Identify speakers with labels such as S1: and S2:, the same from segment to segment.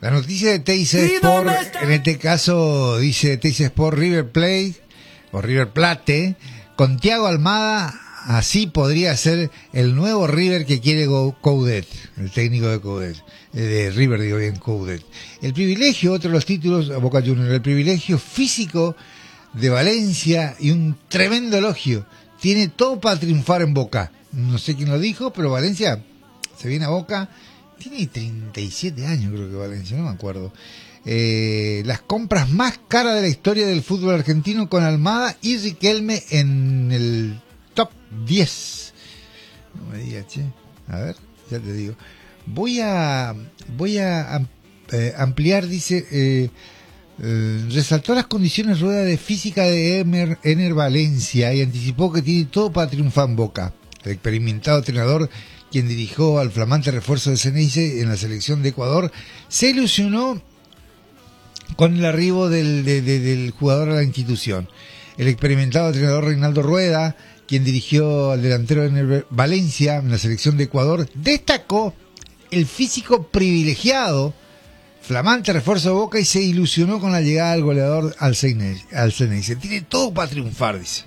S1: La noticia de Teis Sport, en este caso dice Teis Sport River Plate o River Plate, con Thiago Almada, así podría ser el nuevo River que quiere Coudet, el técnico de Coudet, de River, digo bien, Coudet. El privilegio, otro de los títulos a Boca Juniors, el privilegio físico de Valencia y un tremendo elogio. Tiene todo para triunfar en Boca. No sé quién lo dijo, pero Valencia se viene a Boca. Tiene 37 años creo que Valencia, no me acuerdo. Las compras más caras de la historia del fútbol argentino con Almada y Riquelme en el top 10. No me digas, che. A ver, ya te digo. Voy a ampliar, dice... resaltó las condiciones rueda de física de Ener Valencia y anticipó que tiene todo para triunfar en Boca. El experimentado entrenador, quien dirigió al flamante refuerzo de Ceneice en la selección de Ecuador, se ilusionó con el arribo del jugador a la institución. El experimentado entrenador Reinaldo Rueda, quien dirigió al delantero Ener Valencia en la selección de Ecuador, destacó el físico privilegiado, flamante refuerzo de Boca, y se ilusionó con la llegada del goleador al Ceneice. Tiene todo para triunfar, dice.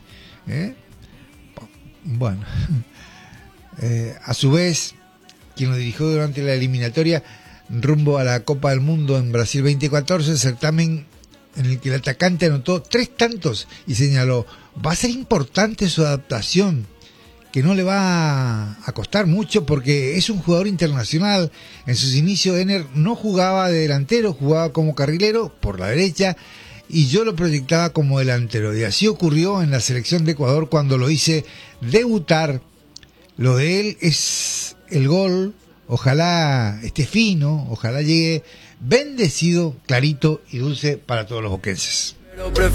S1: Bueno, a su vez, quien lo dirigió durante la eliminatoria rumbo a la Copa del Mundo en Brasil 2014, certamen en el que el atacante anotó 3 tantos y señaló: va a ser importante su adaptación, que no le va a costar mucho porque es un jugador internacional. En sus inicios Ener no jugaba de delantero, jugaba como carrilero por la derecha y yo lo proyectaba como delantero, y así ocurrió en la selección de Ecuador cuando lo hice debutar. Lo de él es el gol, ojalá esté fino, ojalá llegue bendecido, clarito y dulce para todos los boquenses.